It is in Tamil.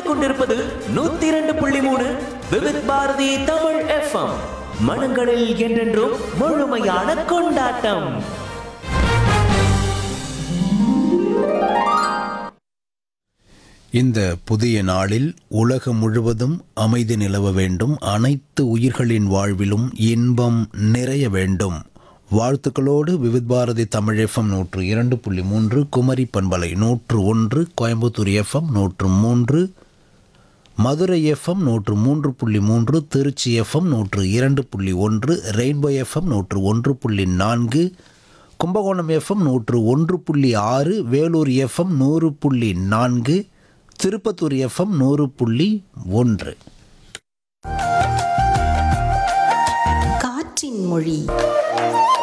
கேட்டுக்கொண்டிருப்பது 102.3 விவித் பாரதி தமிழ் எஃப்எம். மனங்களில் என்றென்றும் முழுமையான கொண்டாட்டம். இந்த புதிய நாளில் உலகம் முழுவதும் அமைதி நிலவ வேண்டும். அனைத்து உயிர்களின் வாழ்விலும் இன்பம் நிறைய வேண்டும். வாழ்த்துக்களோடு விவித் பாரதி தமிழ் எஃப்எம் 102.3, குமரி பண்பலை 101, Coimbatore FM 103, Madurai FM 103.3, Trichy FM 102.1, rainbow FM 101.4, Kumbakonam FM 101.6, Vellore FM 100.4, Tirupattur FM 100.1. காற்றின் மொழி.